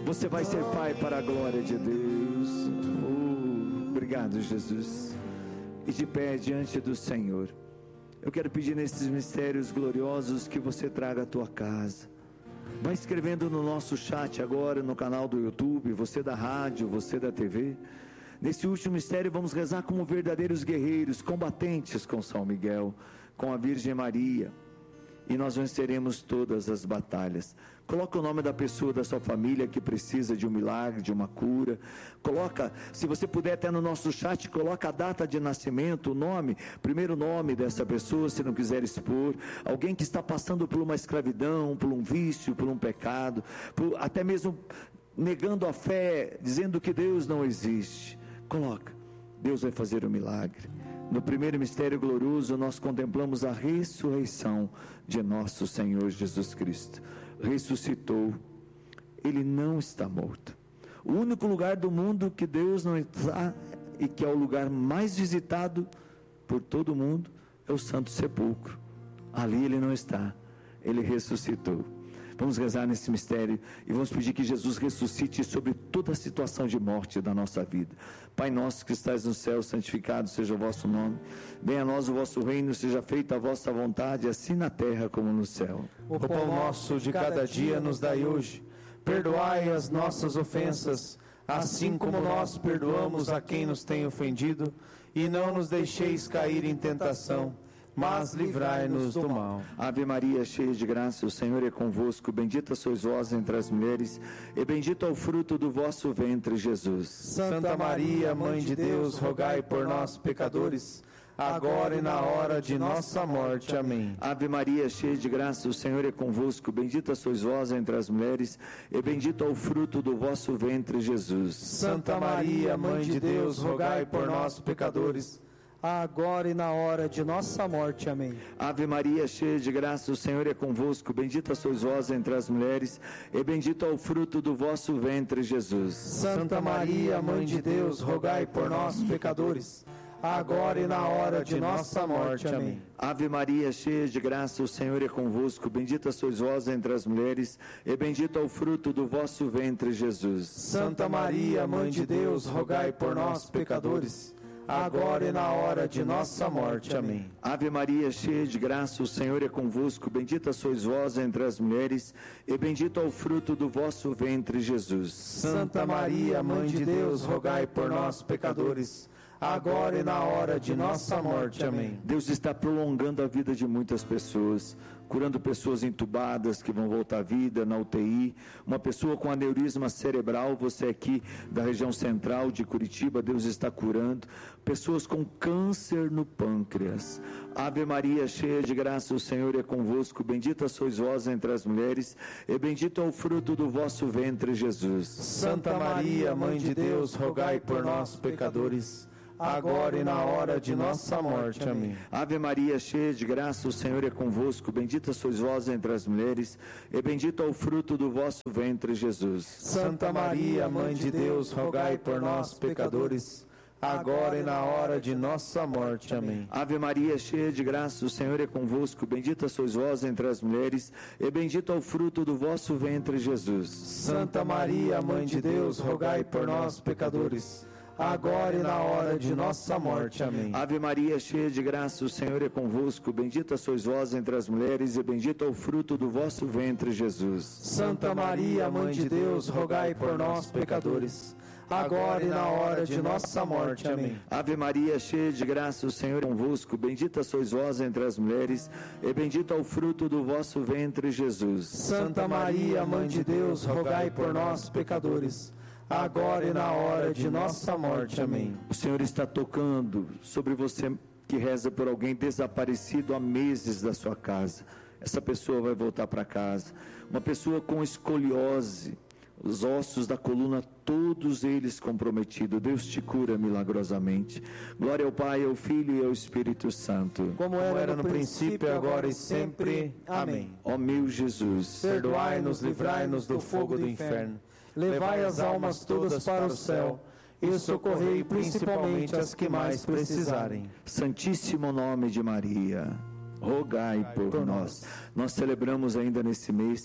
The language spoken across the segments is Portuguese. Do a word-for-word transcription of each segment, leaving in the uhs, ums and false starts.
Você vai ser pai para a glória de Deus. Oh, obrigado, Jesus. E de pé diante do Senhor, eu quero pedir nesses mistérios gloriosos que você traga a tua casa. Vai escrevendo no nosso chat agora, no canal do YouTube, você da rádio, você da T V. Nesse último mistério vamos rezar como verdadeiros guerreiros, combatentes com São Miguel, com a Virgem Maria. E nós venceremos todas as batalhas. Coloca o nome da pessoa da sua família que precisa de um milagre, de uma cura. Coloca, se você puder até no nosso chat, coloca a data de nascimento, o nome, primeiro nome dessa pessoa, se não quiser expor. Alguém que está passando por uma escravidão, por um vício, por um pecado, por, até mesmo negando a fé, dizendo que Deus não existe. Coloca, Deus vai fazer o milagre. No primeiro mistério glorioso, nós contemplamos a ressurreição de nosso Senhor Jesus Cristo. Ressuscitou, Ele não está morto. O único lugar do mundo que Deus não está, e que é o lugar mais visitado por todo mundo, é o Santo Sepulcro. Ali Ele não está, Ele ressuscitou. Vamos rezar nesse mistério e vamos pedir que Jesus ressuscite sobre toda a situação de morte da nossa vida. Pai nosso que estais no céu, santificado seja o vosso nome. Venha a nós o vosso reino, seja feita a vossa vontade, assim na terra como no céu. O pão nosso de cada dia nos dai hoje. Perdoai as nossas ofensas, assim como nós perdoamos a quem nos tem ofendido. E não nos deixeis cair em tentação, mas livrai-nos do mal. Ave Maria, cheia de graça, o Senhor é convosco. Bendita sois vós entre as mulheres, e bendito é o fruto do vosso ventre, Jesus. Santa Maria, Mãe de Deus, rogai por nós, pecadores, agora e na hora de nossa morte. Amém. Ave Maria, cheia de graça, o Senhor é convosco. Bendita sois vós entre as mulheres, e bendito é o fruto do vosso ventre, Jesus. Santa Maria, Mãe de Deus, rogai por nós, pecadores, agora e na hora de nossa morte. Amém. Ave Maria, cheia de graça, o Senhor é convosco. Bendita sois vós entre as mulheres, e bendito é o fruto do vosso ventre, Jesus. Santa Maria, Mãe de Deus, rogai por nós, pecadores, agora e na hora de nossa morte. Amém. Ave Maria, cheia de graça, o Senhor é convosco. Bendita sois vós entre as mulheres, e bendito é o fruto do vosso ventre, Jesus. Santa Maria, Mãe de Deus, rogai por nós, pecadores, agora e na hora de nossa morte. Amém. Ave Maria, cheia de graça, o Senhor é convosco. Bendita sois vós entre as mulheres, e bendito é o fruto do vosso ventre, Jesus. Santa Maria, Mãe de Deus, rogai por nós, pecadores, agora e na hora de nossa morte. Amém. Deus está prolongando a vida de muitas pessoas, curando pessoas entubadas que vão voltar à vida na U T I, uma pessoa com aneurisma cerebral, você aqui da região central de Curitiba, Deus está curando, pessoas com câncer no pâncreas. Ave Maria, cheia de graça, o Senhor é convosco. Bendita sois vós entre as mulheres, e bendito é o fruto do vosso ventre, Jesus. Santa Maria, Mãe de Deus, rogai por nós, pecadores, agora e na hora de nossa morte. Amém. Ave Maria, cheia de graça, o Senhor é convosco. Bendita sois vós entre as mulheres, e bendito é o fruto do vosso ventre, Jesus. Santa Maria, Mãe de Deus, rogai por nós, pecadores, agora e na hora de nossa morte. Amém. Ave Maria, cheia de graça, o Senhor é convosco. Bendita sois vós entre as mulheres, e bendito é o fruto do vosso ventre, Jesus. Santa Maria, Mãe de Deus, rogai por nós, pecadores, agora e na hora de nossa morte. Amém. Ave Maria, cheia de graça, o Senhor é convosco. Bendita sois vós entre as mulheres, e bendito é o fruto do vosso ventre, Jesus. Santa Maria, Mãe de Deus, rogai por nós, pecadores, agora e na hora de nossa morte. Amém. Ave Maria, cheia de graça, o Senhor é convosco. Bendita sois vós entre as mulheres, e bendito é o fruto do vosso ventre, Jesus. Santa Maria, Mãe de Deus, rogai por nós, pecadores, agora e na hora de nossa morte. Amém. O Senhor está tocando sobre você que reza por alguém desaparecido há meses da sua casa. Essa pessoa vai voltar para casa. Uma pessoa com escoliose, os ossos da coluna, todos eles comprometidos. Deus te cura milagrosamente. Glória ao Pai, ao Filho e ao Espírito Santo, como era, como era no, no princípio, agora e sempre. Amém. Ó meu Jesus, perdoai-nos, livrai-nos do fogo do inferno, levai as almas todas para o céu, e socorrei principalmente as que mais precisarem. Santíssimo nome de Maria, rogai por nós. Nós celebramos ainda nesse mês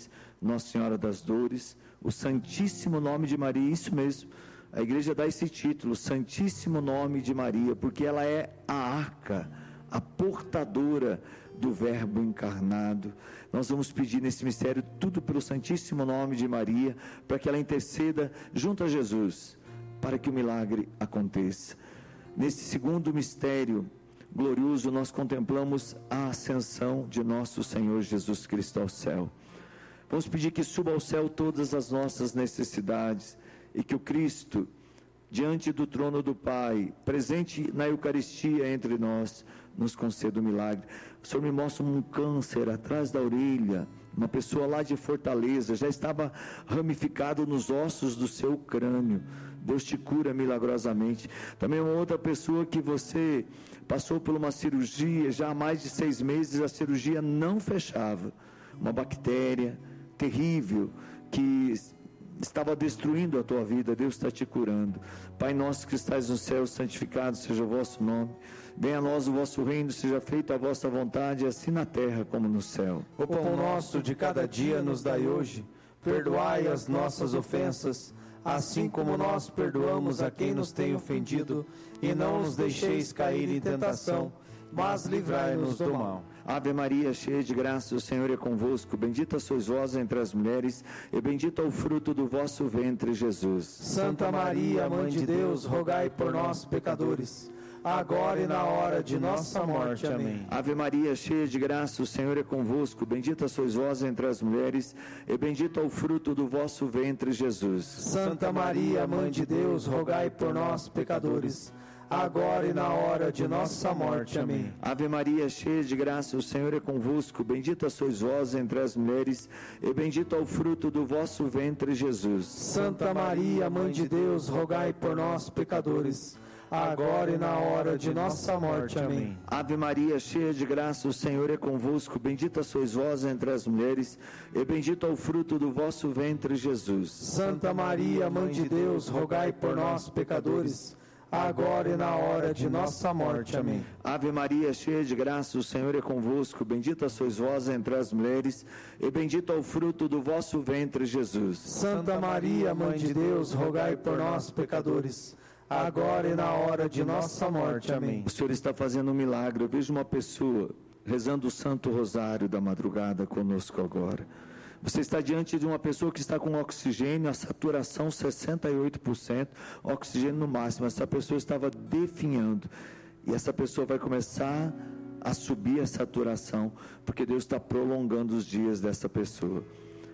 Nossa Senhora das Dores, o Santíssimo Nome de Maria, isso mesmo. A igreja dá esse título, Santíssimo Nome de Maria, porque ela é a arca, a portadora do Verbo encarnado. Nós vamos pedir nesse mistério tudo pelo Santíssimo Nome de Maria, para que ela interceda junto a Jesus, para que o milagre aconteça. Nesse segundo mistério glorioso, nós contemplamos a ascensão de nosso Senhor Jesus Cristo ao céu. Vamos pedir que suba ao céu todas as nossas necessidades, e que o Cristo, diante do trono do Pai, presente na Eucaristia entre nós, nos conceda o milagre. O Senhor me mostra um câncer atrás da orelha, uma pessoa lá de Fortaleza, já estava ramificado nos ossos do seu crânio. Deus te cura milagrosamente. Também uma outra pessoa que você passou por uma cirurgia, já há mais de seis meses a cirurgia não fechava, uma bactéria terrível que estava destruindo a tua vida. Deus está te curando. Pai nosso que estais no céu, santificado seja o vosso nome. Venha a nós o vosso reino, seja feita a vossa vontade, assim na terra como no céu. O pão nosso de cada dia nos dai hoje. Perdoai as nossas ofensas, assim como nós perdoamos a quem nos tem ofendido, e não nos deixeis cair em tentação, mas livrai-nos do mal. Ave Maria, cheia de graça, o Senhor é convosco. Bendita sois vós entre as mulheres, e bendito é o fruto do vosso ventre, Jesus. Santa Maria, Mãe de Deus, rogai por nós, pecadores, agora e na hora de nossa morte. Amém. Ave Maria, cheia de graça, o Senhor é convosco. Bendita sois vós entre as mulheres, e bendito é o fruto do vosso ventre, Jesus. Santa Maria, Mãe de Deus, rogai por nós, pecadores, agora e na hora de nossa morte. Amém. Ave Maria, cheia de graça, o Senhor é convosco. Bendita sois vós entre as mulheres, e bendito é o fruto do vosso ventre, Jesus. Santa Maria, Mãe de Deus, rogai por nós, pecadores, agora e na hora de nossa morte. Amém. Ave Maria, cheia de graça, o Senhor é convosco. Bendita sois vós entre as mulheres, e bendito é o fruto do vosso ventre, Jesus. Santa Maria, Mãe de Deus, rogai por nós, pecadores, agora e na hora de nossa morte. Amém. Ave Maria, cheia de graça, o Senhor é convosco. Bendita sois vós entre as mulheres, e bendito é o fruto do vosso ventre, Jesus. Santa Maria, Mãe de Deus, rogai por nós, pecadores, agora e na hora de nossa morte. Amém. O Senhor está fazendo um milagre. Eu vejo uma pessoa rezando o Santo Rosário da madrugada conosco agora. Você está diante de uma pessoa que está com oxigênio, a saturação sessenta e oito por cento, oxigênio no máximo. Essa pessoa estava definhando. E essa pessoa vai começar a subir a saturação, porque Deus está prolongando os dias dessa pessoa.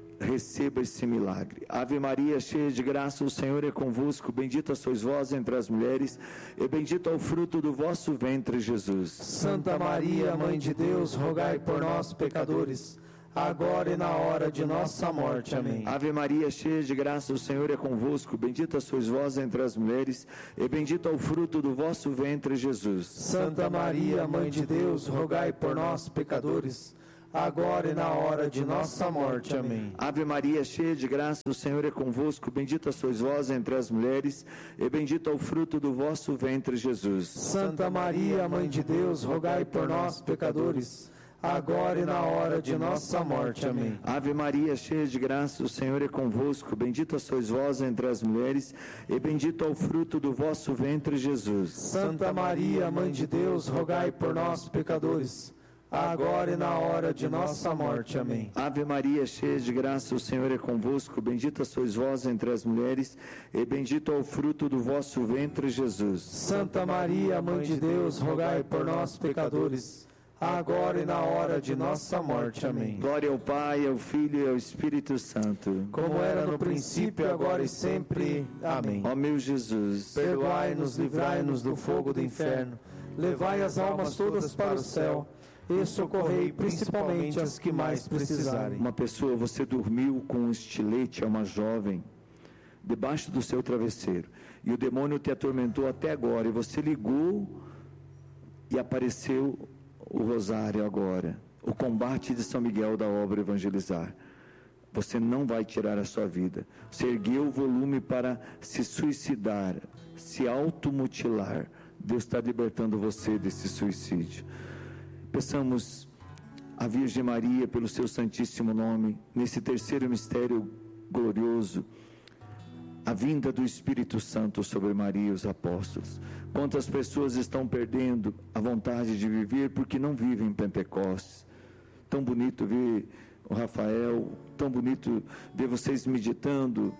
Receba esse milagre. Ave Maria, cheia de graça, o Senhor é convosco. Bendita sois vós entre as mulheres, e bendito é o fruto do vosso ventre, Jesus. Santa Maria, Mãe de Deus, rogai por nós, pecadores, agora e na hora de nossa morte. Amém. Ave Maria, cheia de graça, o Senhor é convosco. Bendita sois vós entre as mulheres, e bendito é o fruto do vosso ventre, Jesus. Santa Maria, Mãe de Deus, rogai por nós, pecadores, agora e na hora de nossa morte. Amém. Ave Maria, cheia de graça, o Senhor é convosco. Bendita sois vós entre as mulheres, e bendito é o fruto do vosso ventre, Jesus. Santa Maria, Mãe de Deus, rogai por nós, pecadores, agora e na hora de nossa morte. Amém. Ave Maria, cheia de graça, o Senhor é convosco. Bendita sois vós entre as mulheres, e bendito é o fruto do vosso ventre, Jesus. Santa Maria, Mãe de Deus, rogai por nós, pecadores, agora e na hora de nossa morte. Amém. Ave Maria, cheia de graça, o Senhor é convosco. Bendita sois vós entre as mulheres, e bendito é o fruto do vosso ventre, Jesus. Santa Maria, Mãe de Deus, rogai por nós, pecadores, agora e na hora de nossa morte. Amém. Glória ao Pai, ao Filho e ao Espírito Santo, como era no princípio, agora e sempre. Amém. Ó meu Jesus, perdoai-nos, livrai-nos do fogo do inferno, levai as almas todas para o céu, e socorrei principalmente as que mais precisarem. Uma pessoa, você dormiu com um estilete a uma jovem debaixo do seu travesseiro, e o demônio te atormentou até agora, e você ligou e apareceu o rosário agora, o combate de São Miguel da obra Evangelizar. Você não vai tirar a sua vida. Você ergueu o volume para se suicidar, se automutilar. Deus está libertando você desse suicídio. Peçamos a Virgem Maria, pelo seu santíssimo nome, nesse terceiro mistério glorioso, a vinda do Espírito Santo sobre Maria e os apóstolos. Quantas pessoas estão perdendo a vontade de viver porque não vivem Pentecostes. Tão bonito ver o Rafael, tão bonito ver vocês meditando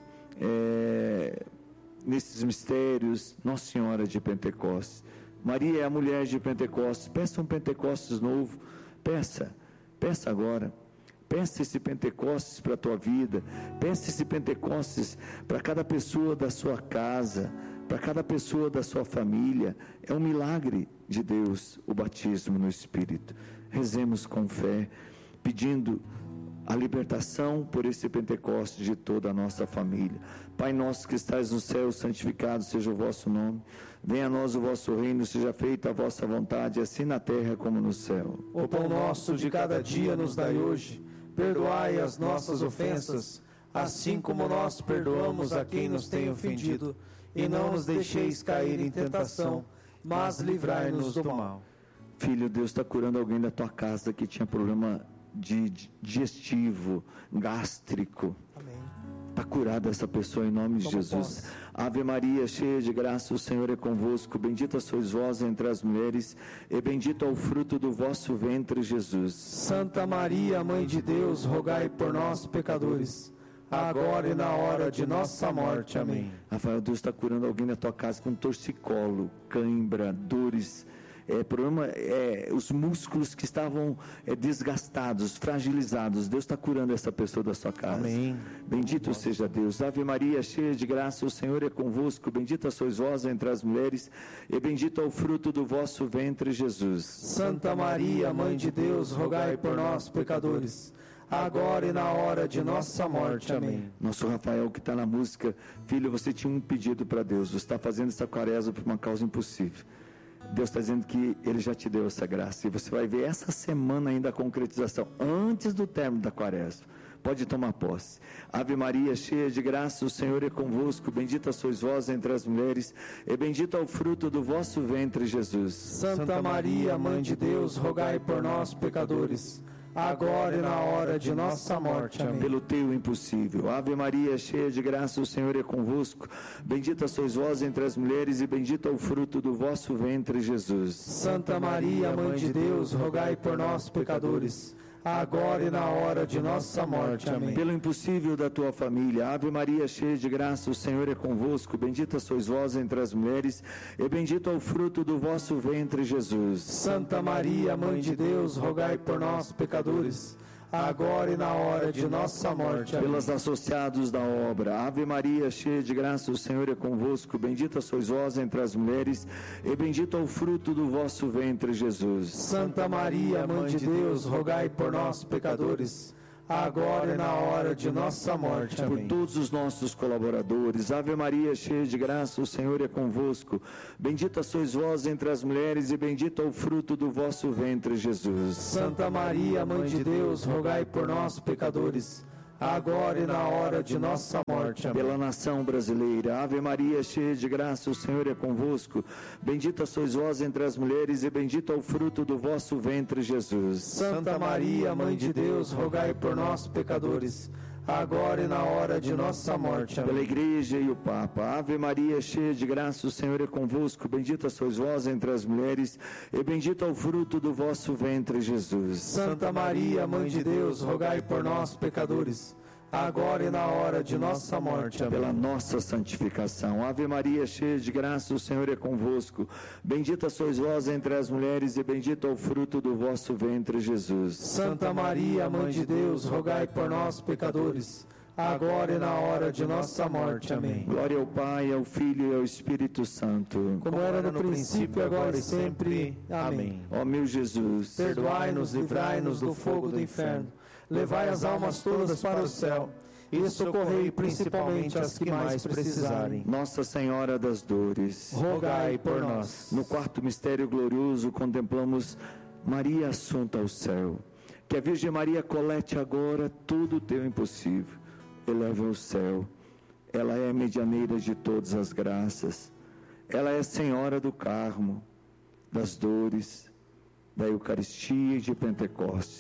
é, nesses mistérios. Nossa Senhora de Pentecostes. Maria é a mulher de Pentecostes. Peça um Pentecostes novo. Peça, peça agora. Peça esse Pentecostes para a tua vida. Peça esse Pentecostes para cada pessoa da sua casa, para cada pessoa da sua família. É um milagre de Deus, o batismo no Espírito. Rezemos com fé, pedindo a libertação por esse Pentecostes de toda a nossa família. Pai nosso que estás no céu, santificado seja o vosso nome. Venha a nós o vosso reino, seja feita a vossa vontade, assim na terra como no céu. O pão nosso de cada dia nos dai hoje. Perdoai as nossas ofensas, assim como nós perdoamos a quem nos tem ofendido. E não nos deixeis cair em tentação, mas livrai-nos do mal. Filho, Deus está curando alguém da tua casa que tinha problema de digestivo, gástrico. Amém. Está curada essa pessoa em nome de Jesus. Posso. Ave Maria, cheia de graça, o Senhor é convosco. Bendita sois vós entre as mulheres, e bendito é o fruto do vosso ventre, Jesus. Santa Maria, Mãe de Deus, rogai por nós, pecadores, agora e na hora de nossa morte. Amém. Rafael, Deus está curando alguém na tua casa com torcicolo, cãibra, dores. É, problema, é, os músculos que estavam é, desgastados, fragilizados. Deus está curando essa pessoa da sua casa. Amém. Bendito Amém. seja Deus. Ave Maria, cheia de graça, o Senhor é convosco. Bendita sois vós entre as mulheres, e bendito é o fruto do vosso ventre, Jesus. Santa Maria, Mãe de Deus, rogai por nós, pecadores, agora e na hora de nossa morte. Amém. Nosso Rafael que está na música, filho, você tinha um pedido para Deus. Você está fazendo essa quaresma por uma causa impossível. Deus está dizendo que Ele já te deu essa graça, e você vai ver essa semana ainda a concretização, antes do término da quaresma. Pode tomar posse. Ave Maria, cheia de graça, o Senhor é convosco. Bendita sois vós entre as mulheres, e bendito é o fruto do vosso ventre, Jesus. Santa Maria, Mãe de Deus, rogai por nós, pecadores, agora e na hora de nossa morte. Amém. Pelo teu impossível. Ave Maria, cheia de graça, o Senhor é convosco. Bendita sois vós entre as mulheres, e bendito é o fruto do vosso ventre, Jesus. Santa Maria, Mãe de Deus, rogai por nós, pecadores, agora e na hora de nossa morte. Amém. Pelo impossível da tua família. Ave Maria, cheia de graça, o Senhor é convosco. Bendita sois vós entre as mulheres, e bendito é o fruto do vosso ventre, Jesus. Santa Maria, Mãe de Deus, rogai por nós, pecadores, agora e na hora de nossa morte. Amém. Pelos associados da obra. Ave Maria, cheia de graça, o Senhor é convosco. Bendita sois vós entre as mulheres, e bendito é o fruto do vosso ventre, Jesus. Santa Maria, Mãe de Deus, rogai por nós, pecadores, agora e na hora de nossa morte. Amém. Por todos os nossos colaboradores. Ave Maria, cheia de graça, o Senhor é convosco. Bendita sois vós entre as mulheres, e bendito é o fruto do vosso ventre, Jesus. Santa Maria, Mãe de Deus, rogai por nós, pecadores, agora e na hora de nossa morte. Amém. Pela nação brasileira. Ave Maria, cheia de graça, o Senhor é convosco. Bendita sois vós entre as mulheres, e bendito é o fruto do vosso ventre, Jesus. Santa Maria, Mãe de Deus, rogai por nós, pecadores, agora e na hora de nossa morte. Amém. Pela Igreja e o Papa. Ave Maria, cheia de graça, o Senhor é convosco. Bendita sois vós entre as mulheres, e bendito é o fruto do vosso ventre, Jesus. Santa Maria, Mãe de Deus, rogai por nós, pecadores, agora e na hora de nossa morte. Amém. Pela nossa santificação. Ave Maria, cheia de graça, o Senhor é convosco. Bendita sois vós entre as mulheres, e bendito é o fruto do vosso ventre, Jesus. Santa Maria, Mãe de Deus, rogai por nós, pecadores, agora e na hora de nossa morte. Amém. Glória ao Pai, ao Filho e ao Espírito Santo, como era no princípio, agora e sempre. Amém. Ó meu Jesus, perdoai-nos, livrai-nos do fogo do inferno, levai as almas todas para o céu, e socorrei principalmente as que mais precisarem. Nossa Senhora das Dores, rogai por nós. No quarto mistério glorioso contemplamos Maria assunta ao céu. Que a Virgem Maria colete agora todo o teu impossível, eleve ao céu. Ela é a medianeira de todas as graças. Ela é a Senhora do Carmo, das dores, da Eucaristia e de Pentecostes.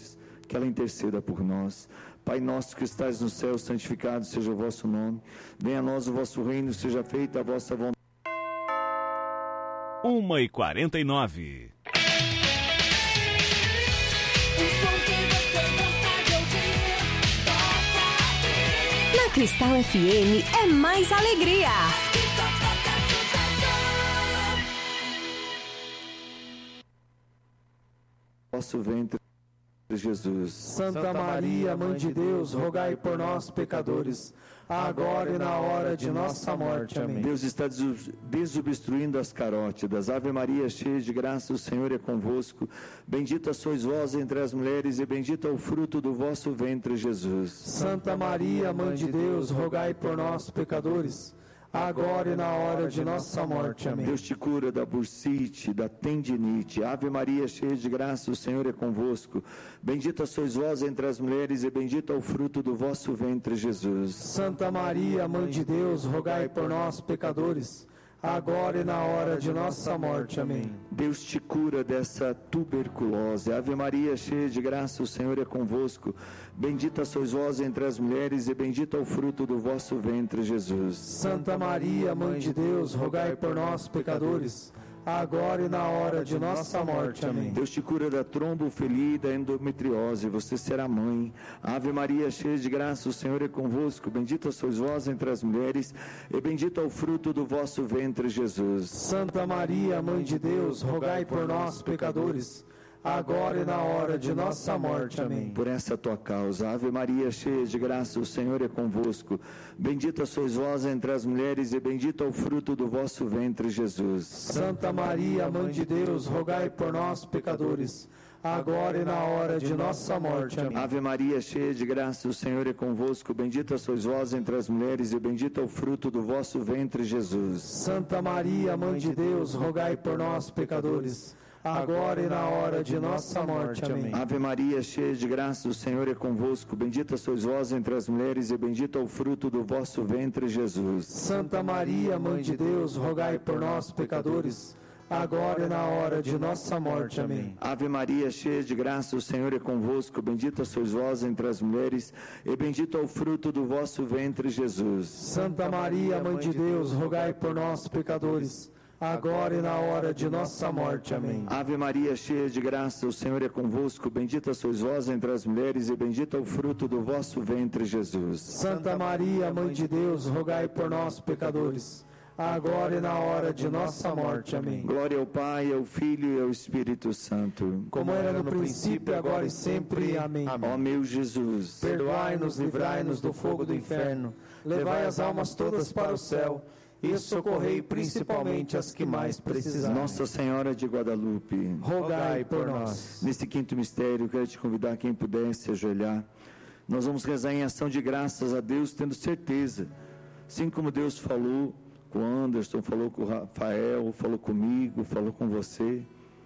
que ela interceda por nós. Pai nosso que estais no céu, santificado seja o vosso nome. Venha a nós o vosso reino, seja feita a vossa vontade. uma e quarenta e nove. Na Cristal F M é mais alegria. Vosso ventre, Jesus. Santa Maria, Mãe de Deus, rogai por nós, pecadores, agora e na hora de nossa morte. Amém. Deus está desobstruindo as carótidas. Ave Maria, cheia de graça, o Senhor é convosco. Bendita sois vós entre as mulheres, e bendito é o fruto do vosso ventre, Jesus. Santa Maria, Mãe de Deus, rogai por nós, pecadores, agora e na hora de nossa morte. Amém. Deus te cura da bursite, da tendinite. Ave Maria, cheia de graça, o Senhor é convosco. Bendita sois vós entre as mulheres, e bendito é o fruto do vosso ventre, Jesus. Santa Maria, Mãe de Deus, rogai por nós, pecadores, agora e na hora de nossa morte. Amém. Deus te cura dessa tuberculose. Ave Maria, cheia de graça, o Senhor é convosco. Bendita sois vós entre as mulheres, e bendito é o fruto do vosso ventre, Jesus. Santa Maria, Mãe de Deus, rogai por nós, pecadores, agora e na hora de nossa morte. Amém. Deus te cura da trombofilia e da endometriose, você será mãe. Ave Maria, cheia de graça, o Senhor é convosco. Bendita sois vós entre as mulheres, e bendito é o fruto do vosso ventre, Jesus. Santa Maria, Mãe de Deus, rogai por nós, pecadores, agora e na hora de nossa morte. Amém. Por essa tua causa, Ave Maria, cheia de graça, o Senhor é convosco. Bendita sois vós entre as mulheres, e bendito é o fruto do vosso ventre, Jesus. Santa Maria, Mãe de Deus, rogai por nós, pecadores, agora e na hora de nossa morte. Amém. Ave Maria, cheia de graça, o Senhor é convosco. Bendita sois vós entre as mulheres, e bendito é o fruto do vosso ventre, Jesus. Santa Maria, Mãe de Deus, rogai por nós, pecadores, agora e na hora de nossa morte. Amém. Ave Maria, cheia de graça, o Senhor é convosco. Bendita sois vós entre as mulheres, e bendito é o fruto do vosso ventre, Jesus. Santa Maria, Mãe de Deus, rogai por nós, pecadores, agora e na hora de nossa morte. Amém. Ave Maria, cheia de graça, o Senhor é convosco. Bendita sois vós entre as mulheres, e bendito é o fruto do vosso ventre, Jesus. Santa Maria, Mãe de Deus, rogai por nós, pecadores, agora e na hora de nossa morte. Amém. Ave Maria, cheia de graça, o Senhor é convosco. Bendita sois vós entre as mulheres, e bendito é o fruto do vosso ventre, Jesus. Santa Maria, Mãe de Deus, rogai por nós, pecadores, agora e na hora de nossa morte. Amém. Glória ao Pai, ao Filho e ao Espírito Santo, como era no princípio, agora e sempre. Amém. Ó meu Jesus, perdoai-nos, livrai-nos do fogo do inferno, levai as almas todas para o céu, e socorrei principalmente as que mais precisarem. Nossa Senhora de Guadalupe, rogai por nós. Nesse quinto mistério, quero te convidar, quem puder, se ajoelhar. Nós vamos rezar em ação de graças a Deus, tendo certeza, assim como Deus falou com o Anderson, falou com o Rafael, falou comigo, falou com você,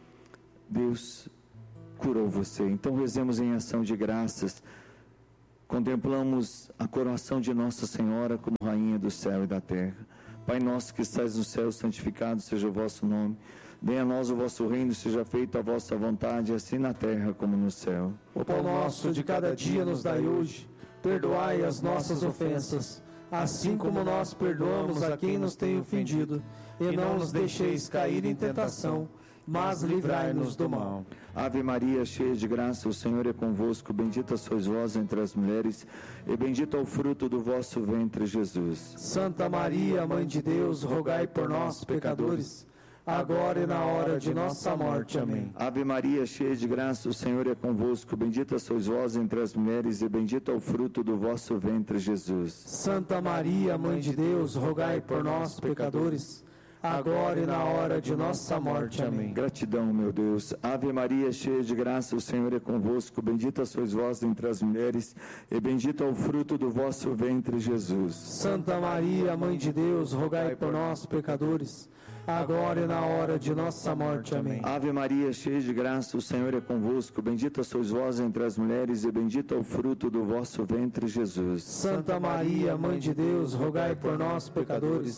Deus curou você. Então rezemos em ação de graças. Contemplamos a coroação de Nossa Senhora como Rainha do céu e da terra. Pai nosso que estais no céu, santificado seja o vosso nome. Venha a nós o vosso reino, seja feita a vossa vontade, assim na terra como no céu. O pão nosso de cada dia nos dai hoje. Perdoai as nossas ofensas, assim como nós perdoamos a quem nos tem ofendido. E não nos deixeis cair em tentação, mas livrai-nos do mal. Ave Maria, cheia de graça, o Senhor é convosco. Bendita sois vós entre as mulheres, e bendito é o fruto do vosso ventre, Jesus. Santa Maria, Mãe de Deus, rogai por nós, pecadores, agora e na hora de nossa morte. Amém. Ave Maria, cheia de graça, o Senhor é convosco. Bendita sois vós entre as mulheres, e bendito é o fruto do vosso ventre, Jesus. Santa Maria, Mãe de Deus, rogai por nós, pecadores, agora e na hora de nossa morte. Amém. Gratidão, meu Deus. Ave Maria, cheia de graça, o Senhor é convosco. Bendita sois vós entre as mulheres, e bendito é o fruto do vosso ventre, Jesus. Santa Maria, Mãe de Deus, rogai por nós, pecadores, agora e na hora de nossa morte. Amém. Ave Maria, cheia de graça, o Senhor é convosco. Bendita sois vós entre as mulheres, e bendito é o fruto do vosso ventre, Jesus. Santa Maria, Mãe de Deus, rogai por nós, pecadores,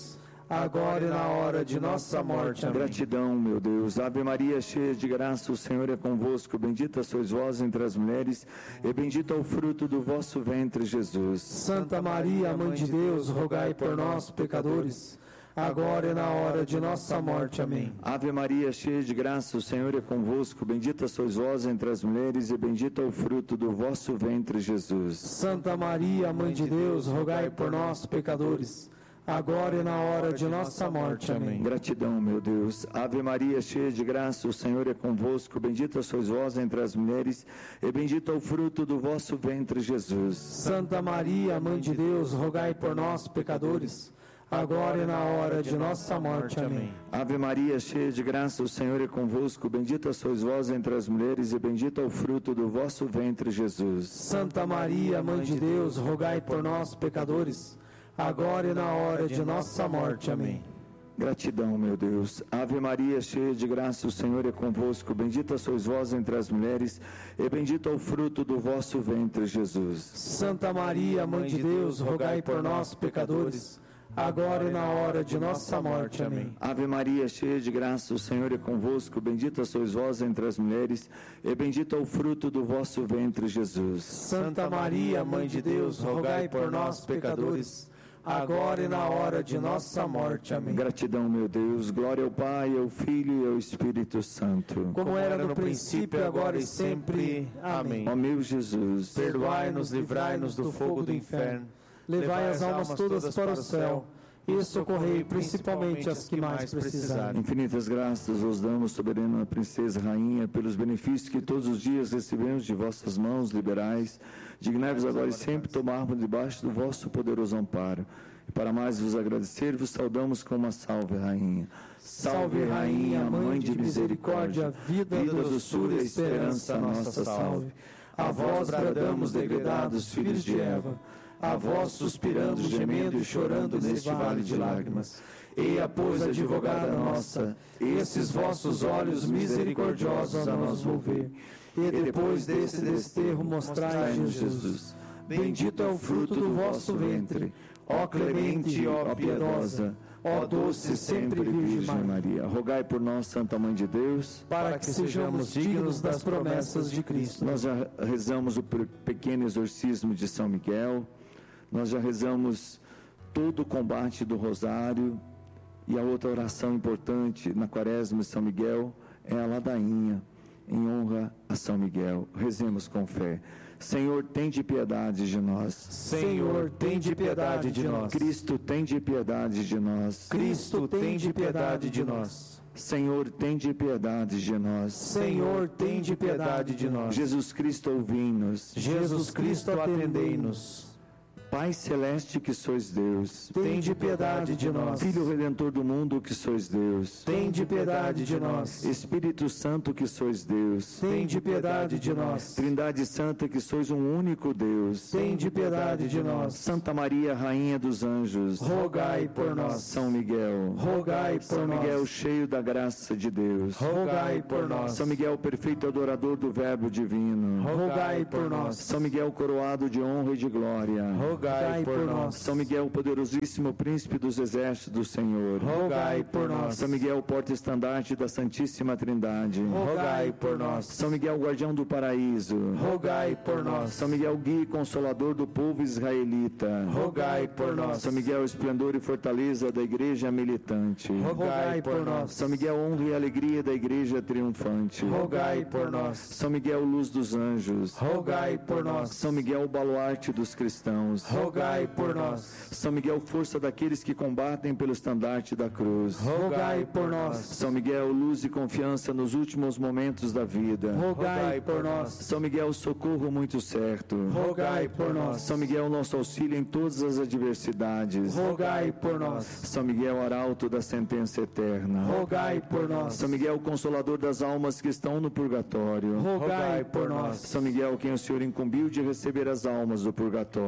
agora e na hora de nossa morte. Amém. Gratidão, meu Deus. Ave Maria, cheia de graça, o Senhor é convosco. Bendita sois vós entre as mulheres, e bendito é o fruto do vosso ventre, Jesus. Santa Maria, Mãe de Deus, rogai por nós, pecadores, agora e na hora de nossa morte. Amém. Ave Maria, cheia de graça, o Senhor é convosco. Bendita sois vós entre as mulheres, e bendito é o fruto do vosso ventre, Jesus. Santa Maria, Mãe de Deus, rogai por nós, pecadores, agora e na hora de nossa morte. Amém. Gratidão, meu Deus. Ave Maria, cheia de graça, o Senhor é convosco. Bendita sois vós entre as mulheres, e bendito é o fruto do vosso ventre, Jesus. Santa Maria, Mãe de Deus, rogai por nós, pecadores, agora e na hora de nossa morte. Amém. Ave Maria, cheia de graça, o Senhor é convosco. Bendita sois vós entre as mulheres, e bendito é o fruto do vosso ventre, Jesus. Santa Maria, Mãe de Deus, rogai por nós, pecadores, agora e na hora de nossa morte. Amém. Gratidão, meu Deus. Ave Maria, cheia de graça, o Senhor é convosco. Bendita sois vós entre as mulheres, e bendito é o fruto do vosso ventre, Jesus. Santa Maria, Mãe de Deus, rogai por nós, pecadores, agora e na hora de nossa morte. Amém. Ave Maria, cheia de graça, o Senhor é convosco. Bendita sois vós entre as mulheres, e bendito é o fruto do vosso ventre, Jesus. Santa Maria, Mãe de Deus, rogai por nós, pecadores, agora e na hora de nossa morte. Amém. Gratidão, meu Deus. Glória ao Pai, ao Filho e ao Espírito Santo. Como era no princípio, agora e sempre. Amém. Ó meu Jesus, perdoai-nos, livrai-nos do fogo do inferno, levai as almas todas para o céu, e socorrei principalmente as que mais precisarem. Infinitas graças vos damos, soberana princesa, rainha, pelos benefícios que todos os dias recebemos de vossas mãos liberais. Dignai-vos agora e sempre tomarmos debaixo do vosso poderoso amparo. E para mais vos agradecer, vos saudamos com uma salve, rainha. Salve, rainha, mãe de misericórdia, vida, vida doçura e esperança nossa, salve. A vós bradamos, degredados filhos de Eva, a vós suspirando, gemendo e chorando neste vale de lágrimas. Eia, pois, advogada nossa, esses vossos olhos misericordiosos a nós volver, e depois desse desterro mostrai-nos Jesus. Bendito é o fruto do vosso ventre, ó clemente, ó piedosa, ó doce sempre Virgem Maria. Rogai por nós, Santa Mãe de Deus, para que sejamos dignos das promessas de Cristo. Nós já rezamos o pequeno exorcismo de São Miguel, nós já rezamos todo o combate do Rosário, e a outra oração importante na Quaresma de São Miguel é a ladainha, em honra a São Miguel. Rezemos com fé. Senhor, tende piedade de nós. Senhor, tende piedade de nós. Cristo, tende piedade de nós. Cristo, tende piedade de nós. Senhor, tende piedade de nós. Senhor, tende piedade de nós. Jesus Cristo, ouvi-nos. Jesus Cristo, atendei-nos. Pai celeste que sois Deus, tende piedade de nós. Filho Redentor do mundo que sois Deus, tende piedade de nós. Espírito Santo que sois Deus, tende piedade de nós. Trindade Santa que sois um único Deus, tende piedade de nós. Santa Maria, Rainha dos Anjos, rogai por nós. São Miguel, rogai por São nós. Miguel, cheio da graça de Deus, rogai por nós. São Miguel, perfeito adorador do Verbo divino, rogai por nós. São Miguel, coroado de honra e de glória, rogai por nós. São Miguel, poderosíssimo príncipe dos exércitos do Senhor, rogai por nós. São Miguel, porta-estandarte da Santíssima Trindade, rogai por nós. São Miguel, guardião do paraíso, rogai por nós. São Miguel, guia e consolador do povo israelita, rogai por nós. São Miguel, esplendor e fortaleza da igreja militante, rogai por nós. São Miguel, honra e alegria da igreja triunfante, rogai por nós. São Miguel, luz dos anjos, rogai por nós. São Miguel, baluarte dos cristãos, rogai por nós. São Miguel, força daqueles que combatem pelo estandarte da cruz, rogai por nós. São Miguel, luz e confiança nos últimos momentos da vida, rogai por nós. São Miguel, socorro muito certo, rogai por nós. São Miguel, nosso auxílio em todas as adversidades, rogai por nós. São Miguel, arauto da sentença eterna, rogai por nós. São Miguel, consolador das almas que estão no purgatório, rogai por nós. São Miguel, quem o Senhor incumbiu de receber as almas do purgatório,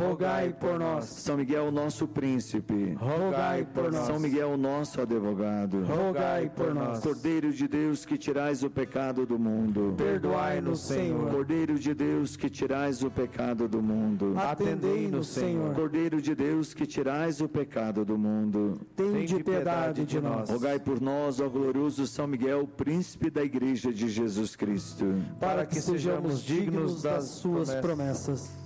rogai por nós. São Miguel, nosso príncipe, Rogai por nós. São Miguel, nosso advogado, Rogai por nós. Cordeiro de Deus, que tirais o pecado do mundo, Perdoai-nos, Senhor. Cordeiro de Deus, que tirais o pecado do mundo, Atendei-nos, Senhor. Cordeiro de Deus, que tirais o pecado do mundo, Tende piedade de nós. rogai por nós, ó glorioso São Miguel, príncipe da Igreja de Jesus Cristo, Para que sejamos dignos das suas promessas.